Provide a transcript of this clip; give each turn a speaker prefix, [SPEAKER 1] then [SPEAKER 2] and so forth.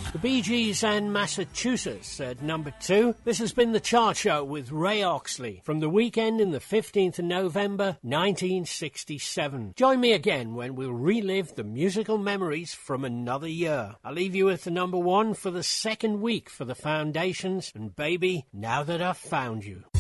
[SPEAKER 1] The Bee Gees and Massachusetts at number 2. This has been The Chart Show with Ray Oxley from the weekend in the 15th of November 1967. Join me again when we'll relive the musical memories from another year. I'll leave you with the number 1 for the second week for the Foundations and Baby, Now That I've Found You.